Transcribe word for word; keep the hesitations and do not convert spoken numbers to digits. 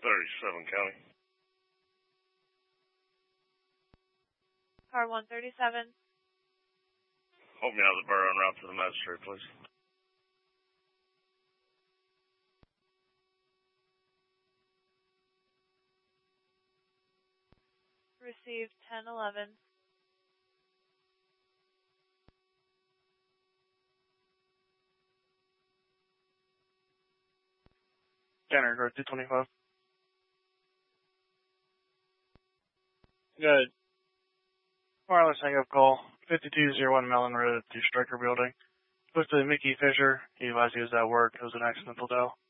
thirty-seven County. Car one thirty-seven. Hold me out of the borough en route to the magistrate, please. Received ten eleven. Scanner, go two twenty-five. Good. Wireless hang-up call, fifty-two oh one Mellon Road to Stryker Building. Spoke to Mickey Fisher. He advised he was at work. It was an accidental dial.